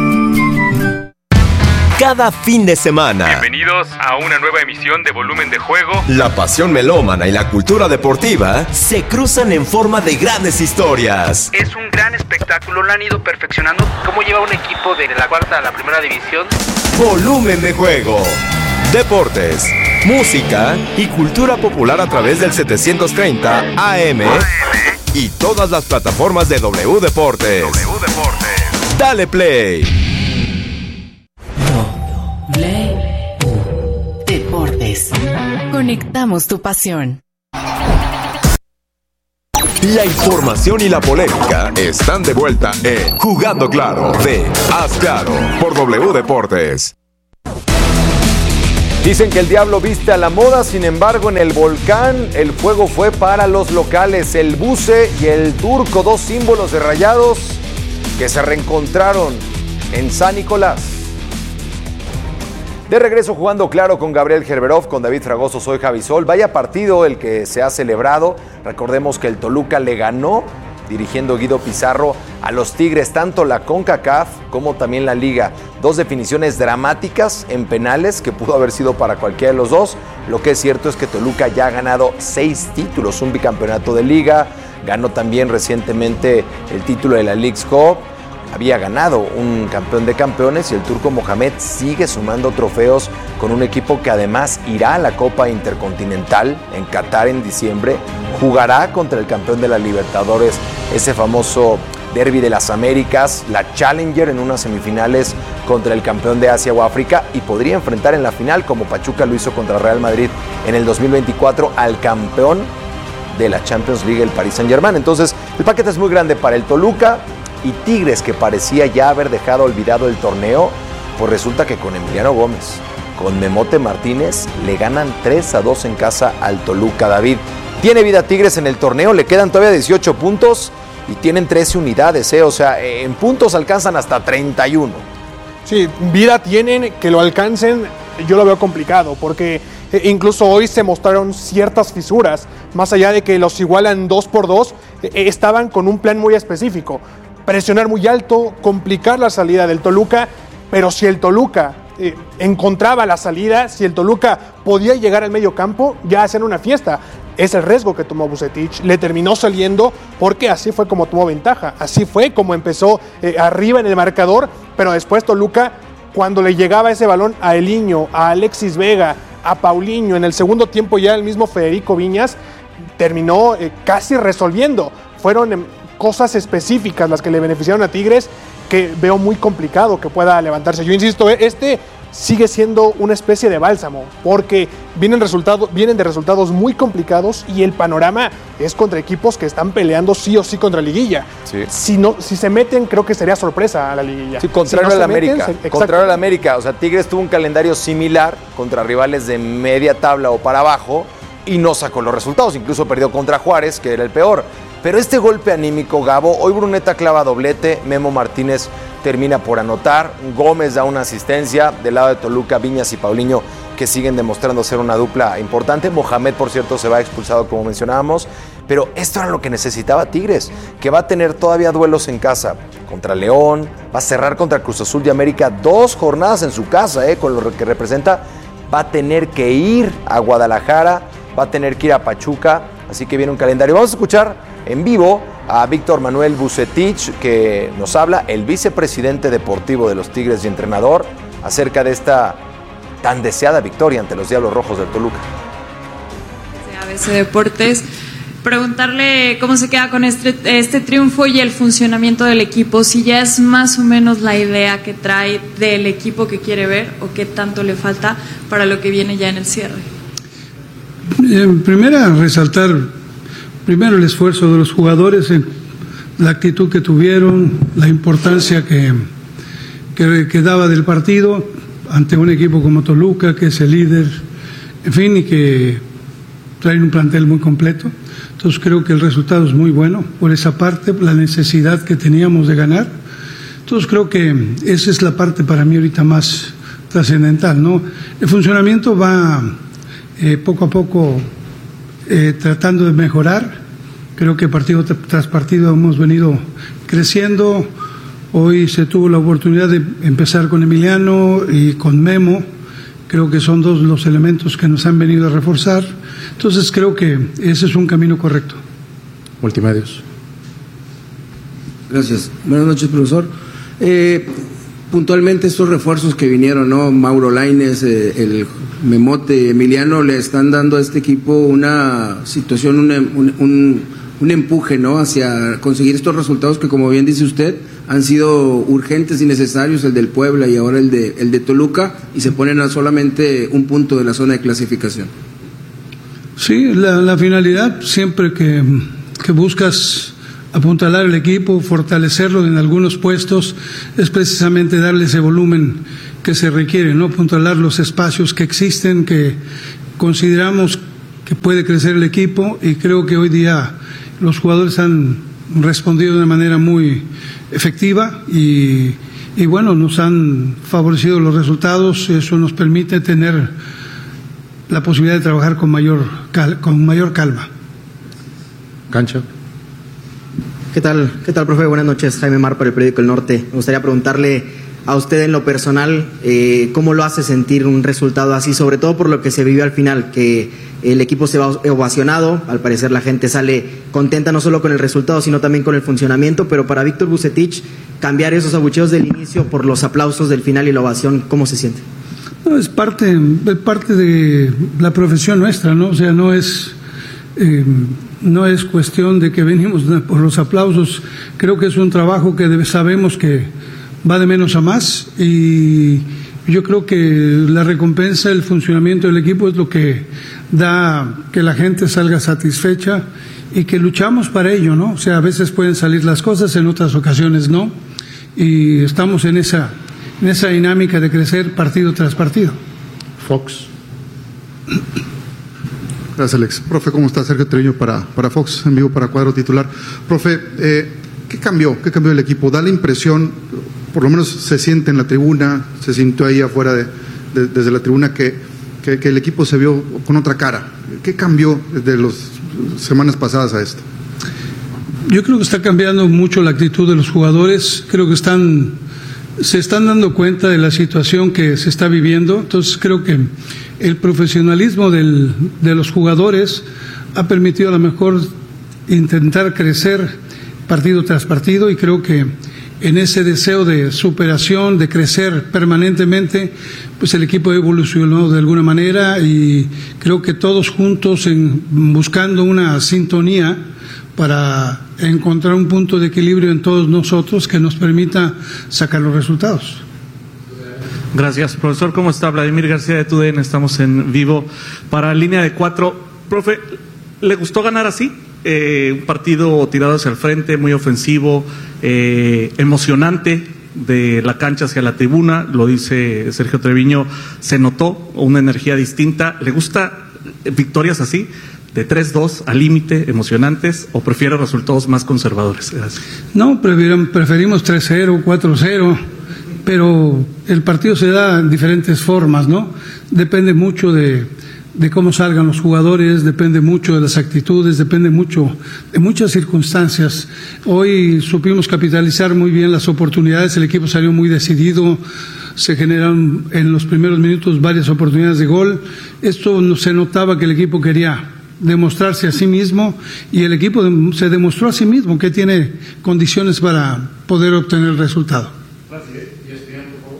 Cada fin de semana. Bienvenidos a una nueva emisión de Volumen de Juego. La pasión melómana y la cultura deportiva se cruzan en forma de grandes historias. Es un gran espectáculo, lo han ido perfeccionando. ¿Cómo lleva un equipo de la cuarta a la primera división? Volumen de Juego. Deportes, música y cultura popular a través del 730 AM y todas las plataformas de W Deportes. Dale play. Deportes. Conectamos tu pasión. La información y la polémica están de vuelta en Jugando Claro de Haz Claro por W Deportes. Dicen que el diablo viste a la moda, sin embargo en el Volcán el fuego fue para los locales. El Buce y el Turco, dos símbolos de Rayados que se reencontraron en San Nicolás. De regreso Jugando Claro con Gabriel Gerberov, con David Fragoso, soy Javi Sol. Vaya partido el que se ha celebrado. Recordemos que el Toluca le ganó, dirigiendo Guido Pizarro, a los Tigres, tanto la CONCACAF como también la Liga. Dos definiciones dramáticas en penales que pudo haber sido para cualquiera de los dos. Lo que es cierto es que Toluca ya ha ganado 6 títulos, un bicampeonato de Liga, ganó también recientemente el título de la Leagues Cup. Había ganado un campeón de campeones y el turco Mohamed sigue sumando trofeos con un equipo que además irá a la Copa Intercontinental en Qatar en diciembre. Jugará contra el campeón de la Libertadores, ese famoso Derby de las Américas, la Challenger en unas semifinales contra el campeón de Asia o África, y podría enfrentar en la final, como Pachuca lo hizo contra Real Madrid en el 2024, al campeón de la Champions League, el Paris Saint-Germain. Entonces, el paquete es muy grande para el Toluca. Y Tigres, que parecía ya haber dejado olvidado el torneo, pues resulta que con Emiliano Gómez, con Memote Martínez, le ganan 3-2 en casa al Toluca. David, tiene vida Tigres en el torneo, le quedan todavía 18 puntos y tienen 13 unidades, o sea, en puntos alcanzan hasta 31. Sí, vida tienen, que lo alcancen, yo lo veo complicado, porque incluso hoy se mostraron ciertas fisuras, más allá de que los igualan 2-2, estaban con un plan muy específico. Presionar muy alto, complicar la salida del Toluca, pero si el Toluca encontraba la salida, si el Toluca podía llegar al medio campo, ya hacían una fiesta. Es el riesgo que tomó Vucetich, le terminó saliendo porque así fue como tomó ventaja, así fue como empezó arriba en el marcador, pero después Toluca, cuando le llegaba ese balón a Eliño, a Alexis Vega, a Paulinho, en el segundo tiempo ya el mismo Federico Viñas, terminó casi resolviendo. Fueron cosas específicas las que le beneficiaron a Tigres, que veo muy complicado que pueda levantarse. Yo insisto, este sigue siendo una especie de bálsamo, porque vienen de resultados muy complicados y el panorama es contra equipos que están peleando sí o sí contra liguilla. Sí. Si se meten, creo que sería sorpresa a la liguilla. Sí, contrario a la América. Contrario a la América. O sea, Tigres tuvo un calendario similar contra rivales de media tabla o para abajo y no sacó los resultados. Incluso perdió contra Juárez, que era el peor. Pero este golpe anímico, Gabo, hoy Bruneta clava doblete, Memo Martínez termina por anotar, Gómez da una asistencia, del lado de Toluca, Viñas y Paulinho, que siguen demostrando ser una dupla importante. Mohamed, por cierto, se va expulsado, como mencionábamos, pero esto era lo que necesitaba Tigres, que va a tener todavía duelos en casa contra León, va a cerrar contra Cruz Azul de América, 2 jornadas en su casa, con lo que representa, va a tener que ir a Guadalajara, va a tener que ir a Pachuca, así que viene un calendario. Vamos a escuchar en vivo a Víctor Manuel Vucetich, que nos habla, el vicepresidente deportivo de los Tigres y entrenador, acerca de esta tan deseada victoria ante los Diablos Rojos del Toluca. ABC Deportes, preguntarle cómo se queda con este triunfo y el funcionamiento del equipo, si ya es más o menos la idea que trae del equipo que quiere ver o qué tanto le falta para lo que viene ya en el cierre. Resaltar primero el esfuerzo de los jugadores, la actitud que tuvieron, la importancia que daba del partido ante un equipo como Toluca, que es el líder, en fin, y que traen un plantel muy completo. Entonces creo que el resultado es muy bueno por esa parte, la necesidad que teníamos de ganar. Entonces creo que esa es la parte para mí ahorita más trascendental, ¿no? El funcionamiento va poco a poco tratando de mejorar. Creo que partido tras partido hemos venido creciendo. Hoy se tuvo la oportunidad de empezar con Emiliano y con Memo. Creo que son dos los elementos que nos han venido a reforzar. Entonces creo que ese es un camino correcto. Multimedios. Gracias. Buenas noches, profesor. Puntualmente estos refuerzos que vinieron, ¿no? Mauro Lainez, el Memote, Emiliano, le están dando a este equipo una situación, un empuje, ¿no? Hacia conseguir estos resultados que, como bien dice usted, han sido urgentes y necesarios, el del Puebla y ahora el de Toluca, y se ponen a solamente un punto de la zona de clasificación. Sí, la finalidad siempre que buscas apuntalar el equipo, fortalecerlo en algunos puestos, es precisamente darle ese volumen que se requiere, ¿no? Apuntalar los espacios que existen, que consideramos que puede crecer el equipo, y creo que hoy día los jugadores han respondido de una manera muy efectiva y bueno, nos han favorecido los resultados. Eso nos permite tener la posibilidad de trabajar con mayor calma. Cancha. ¿Qué tal, profe? Buenas noches. Jaime Mar para el periódico El Norte. Me gustaría preguntarle a usted en lo personal, ¿cómo lo hace sentir un resultado así? Sobre todo por lo que se vivió al final, que el equipo se va ovacionado. Al parecer la gente sale contenta no solo con el resultado, sino también con el funcionamiento. Pero para Víctor Vucetich, cambiar esos abucheos del inicio por los aplausos del final y la ovación, ¿cómo se siente? No, es parte de la profesión nuestra, ¿no? O sea, no es cuestión de que venimos por los aplausos. Creo que es un trabajo que sabemos que va de menos a más, y yo creo que la recompensa, el funcionamiento del equipo es lo que da que la gente salga satisfecha y que luchamos para ello, ¿no? O sea, a veces pueden salir las cosas, en otras ocasiones no, y estamos en esa dinámica de crecer partido tras partido. Fox. Gracias, Alex. Profe, ¿cómo está? Sergio Treviño para Fox, en vivo para Cuadro Titular. Profe, ¿qué cambió? ¿Qué cambió el equipo? Da la impresión, por lo menos se siente en la tribuna, se sintió ahí afuera desde la tribuna, que el equipo se vio con otra cara. ¿Qué cambió desde las semanas pasadas a esto? Yo creo que está cambiando mucho la actitud de los jugadores. Creo que se están dando cuenta de la situación que se está viviendo. Entonces creo que el profesionalismo de los jugadores ha permitido a lo mejor intentar crecer partido tras partido, y creo que en ese deseo de superación, de crecer permanentemente, pues el equipo evolucionó de alguna manera, y creo que todos juntos buscando una sintonía para encontrar un punto de equilibrio en todos nosotros que nos permita sacar los resultados. Gracias, profesor. ¿Cómo está? Vladimir García de TUDN. Estamos en vivo para Línea de 4. Profe, ¿le gustó ganar así? Un partido tirado hacia el frente, muy ofensivo, emocionante, de la cancha hacia la tribuna, lo dice Sergio Treviño, se notó una energía distinta. ¿Le gusta victorias así, de 3-2 al límite, emocionantes, o prefiere resultados más conservadores? Gracias. No, preferimos 3-0, 4-0, pero el partido se da en diferentes formas, ¿no? Depende mucho de cómo salgan los jugadores, depende mucho de las actitudes, depende mucho de muchas circunstancias. Hoy supimos capitalizar muy bien las oportunidades, el equipo salió muy decidido, se generaron en los primeros minutos varias oportunidades de gol. Esto se notaba que el equipo quería demostrarse a sí mismo, y el equipo se demostró a sí mismo que tiene condiciones para poder obtener el resultado.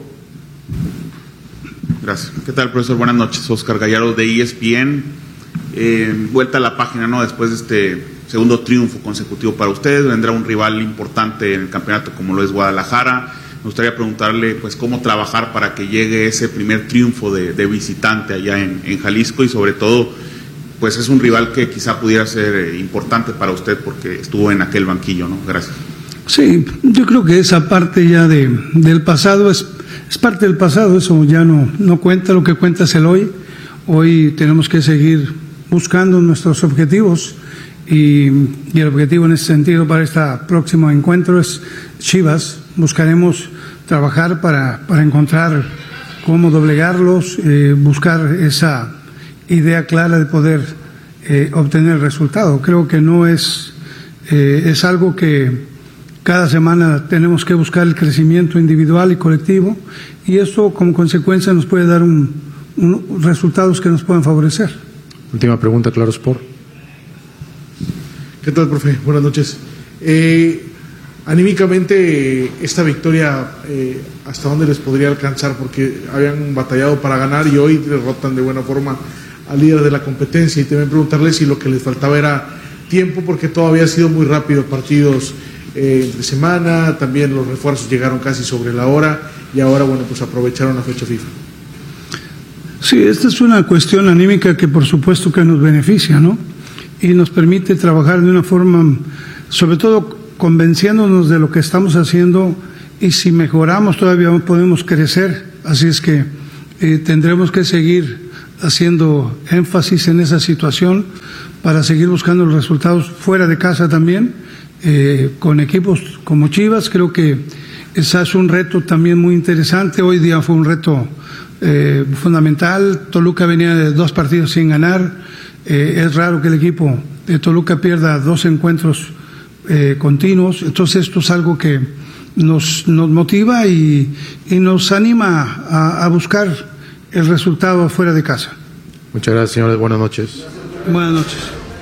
Gracias. ¿Qué tal, profesor? Buenas noches. Oscar Gallardo de ESPN. vuelta a la página, ¿no? Después de este segundo triunfo consecutivo para ustedes, vendrá un rival importante en el campeonato como lo es Guadalajara. Me gustaría preguntarle pues cómo trabajar para que llegue ese primer triunfo de visitante allá en Jalisco, y sobre todo pues es un rival que quizá pudiera ser importante para usted porque estuvo en aquel banquillo, ¿no? Gracias. Sí, yo creo que esa parte ya del pasado es parte del pasado, eso ya no cuenta, lo que cuenta es el hoy. Hoy tenemos que seguir buscando nuestros objetivos y el objetivo en ese sentido para este próximo encuentro es Chivas. Buscaremos trabajar para encontrar cómo doblegarlos, buscar esa idea clara de poder obtener el resultado. Creo que no es algo que cada semana tenemos que buscar el crecimiento individual y colectivo, y eso como consecuencia nos puede dar resultados que nos puedan favorecer. Última pregunta, Claro Sport. ¿Qué tal, profe? Buenas noches. Anímicamente, esta victoria, ¿hasta dónde les podría alcanzar? Porque habían batallado para ganar y hoy derrotan de buena forma al líder de la competencia. Y también preguntarles si lo que les faltaba era tiempo, porque todo había sido muy rápido, partidos entre semana, también los refuerzos llegaron casi sobre la hora y ahora, bueno, pues aprovecharon la fecha FIFA. Sí, esta es una cuestión anímica que por supuesto que nos beneficia, ¿no? Y nos permite trabajar de una forma, sobre todo convenciéndonos de lo que estamos haciendo, y si mejoramos todavía podemos crecer, así es que tendremos que seguir haciendo énfasis en esa situación para seguir buscando los resultados fuera de casa también. Con equipos como Chivas, creo que ese es un reto también muy interesante. Hoy día fue un reto fundamental. Toluca venía de 2 partidos sin ganar. Es raro que el equipo de Toluca pierda 2 encuentros continuos. Entonces esto es algo que nos motiva y nos anima a buscar el resultado fuera de casa. Muchas gracias, señores. Buenas noches. Buenas noches.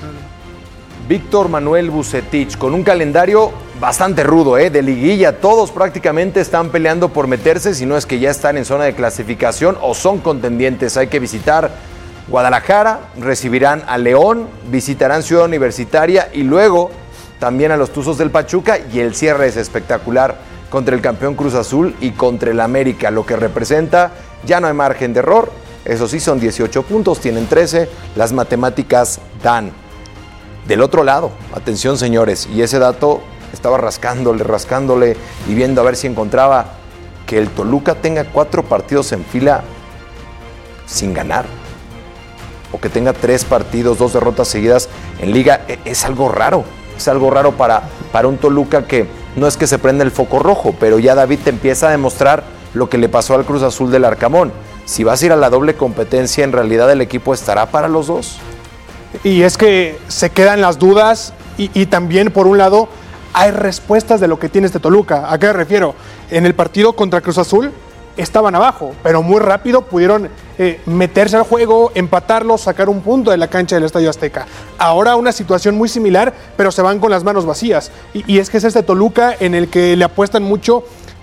Víctor Manuel Vucetich, con un calendario bastante rudo, de liguilla. Todos prácticamente están peleando por meterse, si no es que ya están en zona de clasificación o son contendientes. Hay que visitar Guadalajara, recibirán a León, visitarán Ciudad Universitaria y luego también a los Tuzos del Pachuca, y el cierre es espectacular contra el campeón Cruz Azul y contra el América, lo que representa ya no hay margen de error. Eso sí, son 18 puntos, tienen 13, las matemáticas dan. Del otro lado, atención señores, y ese dato estaba rascándole y viendo a ver si encontraba que el Toluca tenga 4 partidos en fila sin ganar, o que tenga 3 partidos, 2 derrotas seguidas en liga. Es algo raro para un Toluca que no es que se prenda el foco rojo, pero ya David te empieza a demostrar lo que le pasó al Cruz Azul del Arcamón. Si vas a ir a la doble competencia, ¿en realidad el equipo estará para los dos? Y es que se quedan las dudas y también, por un lado, hay respuestas de lo que tiene este Toluca. ¿A qué me refiero? En el partido contra Cruz Azul estaban abajo, pero muy rápido pudieron meterse al juego, empatarlo, sacar un punto de la cancha del Estadio Azteca. Ahora una situación muy similar, pero se van con las manos vacías. Y es que es este Toluca en el que le apuestan mucho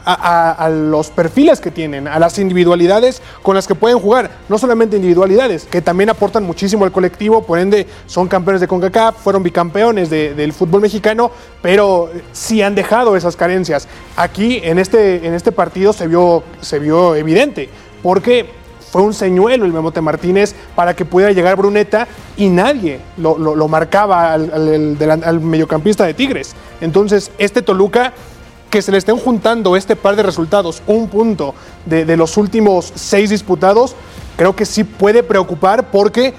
a los perfiles que tienen, a las individualidades con las que pueden jugar, no solamente individualidades, que también aportan muchísimo al colectivo, por ende son campeones de CONCACAF, fueron bicampeones del fútbol mexicano, pero sí han dejado esas carencias. Aquí en este partido se vio evidente, porque fue un señuelo el Memote Martínez para que pudiera llegar Bruneta y nadie lo marcaba al mediocampista de Tigres. Entonces este Toluca, que se le estén juntando este par de resultados, un punto de los últimos 6 disputados, creo que sí puede preocupar, porque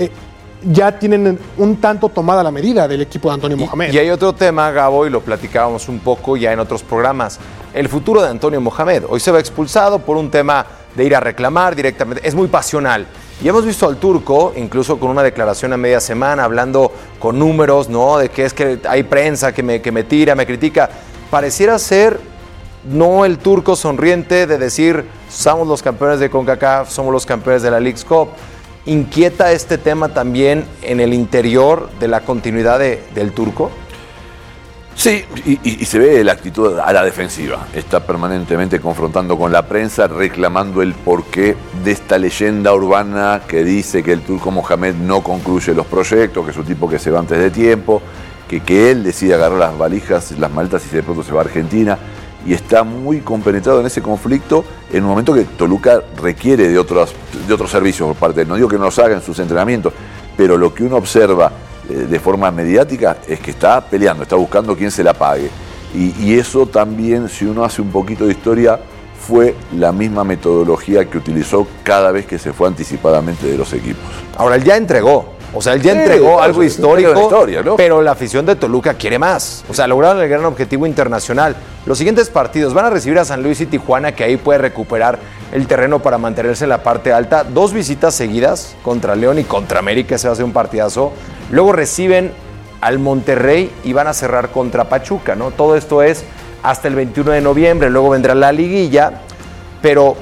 ya tienen un tanto tomada la medida del equipo de Antonio Mohamed. Y hay otro tema, Gabo, y lo platicábamos un poco ya en otros programas, el futuro de Antonio Mohamed. Hoy se va expulsado por un tema de ir a reclamar directamente, es muy pasional. Y hemos visto al Turco, incluso con una declaración a media semana, hablando con números, ¿no? De que es que hay prensa que me tira, me critica. Pareciera ser no el Turco sonriente de decir somos los campeones de CONCACAF, somos los campeones de la Leagues Cup. ¿Inquieta este tema también en el interior de la continuidad del Turco? Sí, y se ve la actitud a la defensiva. Está permanentemente confrontando con la prensa, reclamando el porqué de esta leyenda urbana que dice que el turco Mohamed no concluye los proyectos, que es un tipo que se va antes de tiempo, que él decide agarrar las valijas, las maletas y de pronto se va a Argentina. Y está muy compenetrado en ese conflicto en un momento que Toluca requiere de otros servicios por parte de él. No digo que no los haga en sus entrenamientos, pero lo que uno observa de forma mediática es que está peleando, está buscando quién se la pague. Y eso también, si uno hace un poquito de historia, fue la misma metodología que utilizó cada vez que se fue anticipadamente de los equipos. Ahora, él ya entregó. O sea, él ya entregó algo histórico, historia, ¿no? Pero la afición de Toluca quiere más. O sea, lograron el gran objetivo internacional. Los siguientes partidos van a recibir a San Luis y Tijuana, que ahí puede recuperar el terreno para mantenerse en la parte alta. 2 visitas seguidas contra León y contra América, ese va a ser un partidazo. Luego reciben al Monterrey y van a cerrar contra Pachuca, ¿no? Todo esto es hasta el 21 de noviembre, luego vendrá la liguilla, pero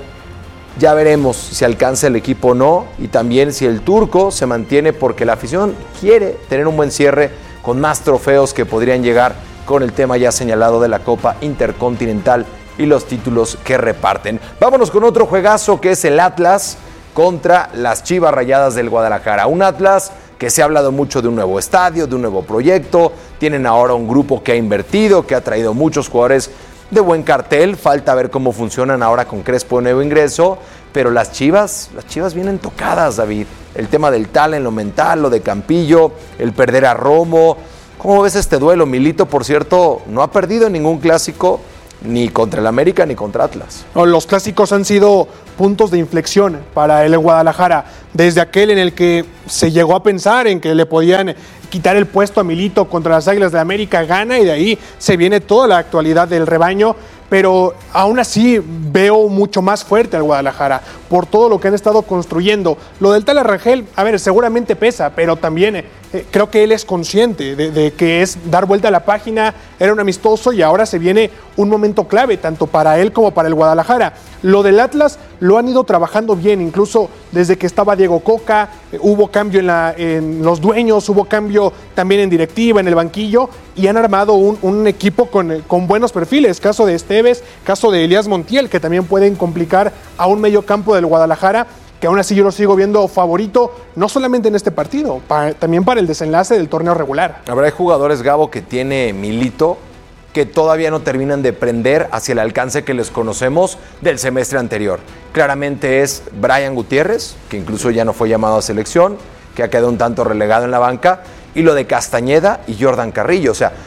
ya veremos si alcanza el equipo o no, y también si el turco se mantiene, porque la afición quiere tener un buen cierre con más trofeos que podrían llegar con el tema ya señalado de la Copa Intercontinental y los títulos que reparten. Vámonos con otro juegazo, que es el Atlas contra las Chivas Rayadas del Guadalajara. Un Atlas que se ha hablado mucho de un nuevo estadio, de un nuevo proyecto. Tienen ahora un grupo que ha invertido, que ha traído muchos jugadores de buen cartel. Falta ver cómo funcionan ahora con Crespo de nuevo ingreso. Pero las Chivas vienen tocadas, David. El tema del tal en lo mental, lo de Campillo, el perder a Romo. ¿Cómo ves este duelo? Milito, por cierto, no ha perdido en ningún clásico, ni contra el América ni contra Atlas. No, los clásicos han sido puntos de inflexión para el Guadalajara, desde aquel en el que se llegó a pensar en que le podían quitar el puesto a Milito contra las Águilas de América, gana, y de ahí se viene toda la actualidad del rebaño. Pero aún así veo mucho más fuerte al Guadalajara por todo lo que han estado construyendo. Lo del tal Rangel, a ver, seguramente pesa, pero también creo que él es consciente de que es dar vuelta a la página. Era un amistoso y ahora se viene un momento clave, tanto para él como para el Guadalajara. Lo del Atlas lo han ido trabajando bien, incluso desde que estaba Diego Coca, hubo cambio en los dueños, hubo cambio también en directiva, en el banquillo, y han armado un equipo con buenos perfiles. Caso de Esteves, caso de Elías Montiel, que también pueden complicar a un medio campo del Guadalajara, que aún así yo lo sigo viendo favorito, no solamente en este partido, también para el desenlace del torneo regular. Habrá jugadores, Gabo, que tiene Milito, que todavía no terminan de prender hacia el alcance que les conocemos del semestre anterior. Claramente es Brian Gutiérrez, que incluso ya no fue llamado a selección, que ha quedado un tanto relegado en la banca, y lo de Castañeda y Jordan Carrillo. O sea,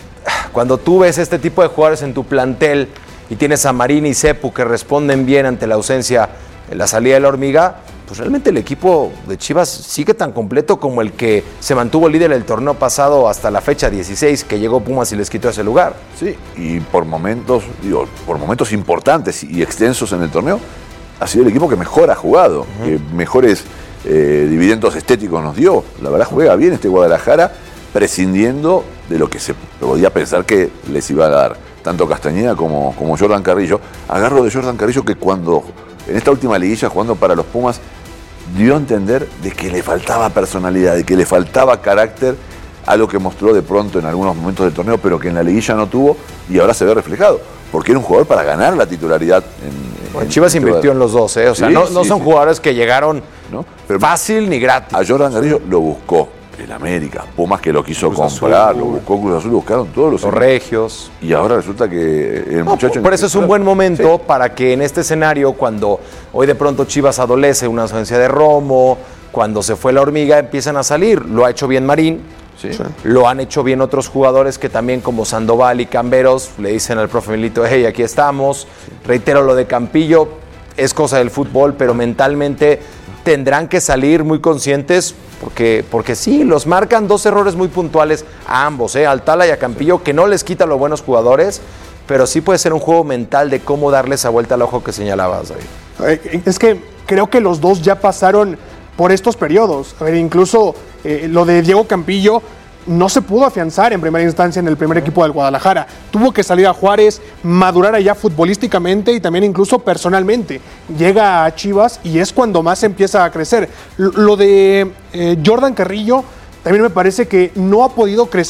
cuando tú ves este tipo de jugadores en tu plantel y tienes a Marín y Sepu que responden bien ante la ausencia, la salida de la hormiga, pues realmente el equipo de Chivas sigue tan completo como el que se mantuvo líder el torneo pasado hasta la fecha 16, que llegó Pumas y les quitó ese lugar. Sí, y por momentos importantes y extensos en el torneo, ha sido el equipo que mejor ha jugado, que mejores dividendos estéticos nos dio. La verdad, juega bien este Guadalajara, prescindiendo de lo que se podía pensar que les iba a dar tanto Castañeda como Jordan Carrillo. Agarro de Jordan Carrillo, que cuando en esta última liguilla, jugando para los Pumas, dio a entender de que le faltaba personalidad, de que le faltaba carácter, algo que mostró de pronto en algunos momentos del torneo, pero que en la liguilla no tuvo, y ahora se ve reflejado, porque era un jugador para ganar la titularidad. Chivas invirtió en los dos, o sea, no son jugadores que llegaron fácil ni gratis. A Jordan Carrillo lo buscó el América, Pumas que lo quiso comprar, lo buscó Cruz Azul, lo buscaron todos los regios. Y ahora resulta que el muchacho... Por eso es un buen momento para que en este escenario, cuando hoy de pronto Chivas adolece una ausencia de Romo, cuando se fue la hormiga, empiezan a salir. Lo ha hecho bien Marín, lo han hecho bien otros jugadores que también, como Sandoval y Camberos, le dicen al profe Milito, hey, aquí estamos. Reitero, lo de Campillo es cosa del fútbol, pero mentalmente tendrán que salir muy conscientes, porque sí, los marcan 2 errores muy puntuales a ambos, al Tala y a Campillo, que no les quita los buenos jugadores, pero sí puede ser un juego mental de cómo darle esa vuelta al ojo que señalabas, David. Es que creo que los dos ya pasaron por estos periodos. A ver, incluso lo de Diego Campillo no se pudo afianzar en primera instancia en el primer equipo del Guadalajara. Tuvo que salir a Juárez, madurar allá futbolísticamente y también incluso personalmente. Llega a Chivas y es cuando más empieza a crecer. Lo de Jordan Carrillo también me parece que no ha podido crecer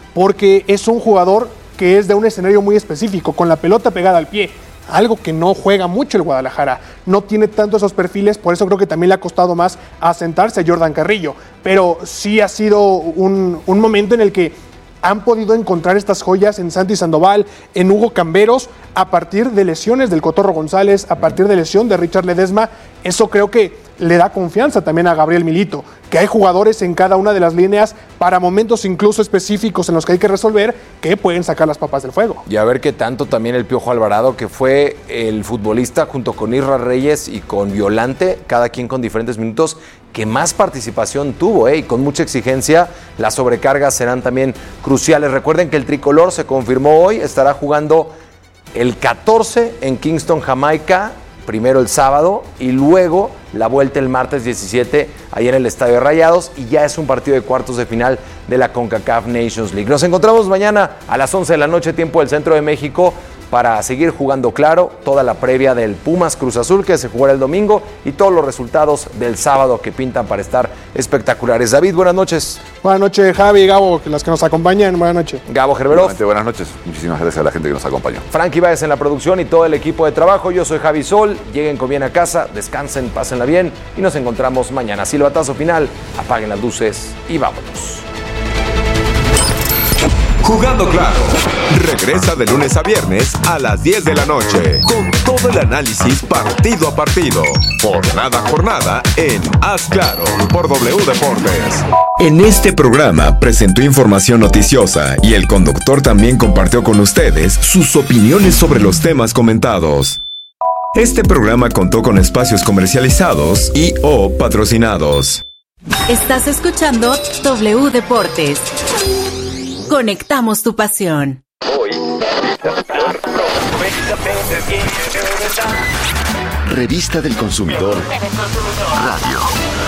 porque es un jugador que es de un escenario muy específico, con la pelota pegada al pie, algo que no juega mucho el Guadalajara, no tiene tanto esos perfiles, por eso creo que también le ha costado más asentarse a Jordan Carrillo, pero sí ha sido un momento en el que han podido encontrar estas joyas en Santi Sandoval, en Hugo Camberos, a partir de lesiones del Cotorro González, a partir de lesión de Richard Ledesma. Eso creo que le da confianza también a Gabriel Milito, que hay jugadores en cada una de las líneas para momentos incluso específicos en los que hay que resolver, que pueden sacar las papas del fuego. Y a ver qué tanto también el Piojo Alvarado, que fue el futbolista junto con Isra Reyes y con Violante, cada quien con diferentes minutos, que más participación tuvo, y con mucha exigencia. Las sobrecargas serán también cruciales. Recuerden que el tricolor se confirmó hoy, estará jugando el 14 en Kingston, Jamaica, primero el sábado y luego la vuelta el martes 17 ahí en el Estadio de Rayados, y ya es un partido de cuartos de final de la CONCACAF Nations League. Nos encontramos mañana a las 11 de la noche, tiempo del Centro de México, para seguir jugando claro, toda la previa del Pumas Cruz Azul que se jugará el domingo y todos los resultados del sábado que pintan para estar espectaculares. David, buenas noches. Buenas noches, Javi, Gabo, las que nos acompañan, buenas noches. Gabo Gerberov. Buenas noches, muchísimas gracias a la gente que nos acompañó. Frankie Báez en la producción y todo el equipo de trabajo. Yo soy Javi Sol, lleguen con bien a casa, descansen, pásenla bien y nos encontramos mañana. Silbatazo final, apaguen las luces y vámonos. Jugando Claro, regresa de lunes a viernes a las 10 de la noche, con todo el análisis partido a partido, jornada a jornada en Haz Claro, por W Deportes. En este programa presentó información noticiosa y el conductor también compartió con ustedes sus opiniones sobre los temas comentados. Este programa contó con espacios comercializados y o patrocinados. Estás escuchando W Deportes. Conectamos tu pasión. Revista del Consumidor Radio.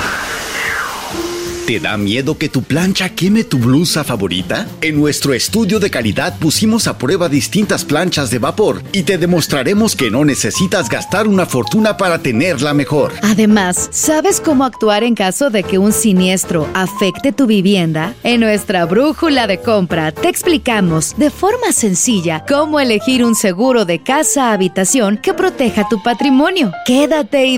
¿Te da miedo que tu plancha queme tu blusa favorita? En nuestro estudio de calidad pusimos a prueba distintas planchas de vapor y te demostraremos que no necesitas gastar una fortuna para tenerla mejor. Además, ¿sabes cómo actuar en caso de que un siniestro afecte tu vivienda? En nuestra brújula de compra te explicamos de forma sencilla cómo elegir un seguro de casa-habitación que proteja tu patrimonio. Quédate y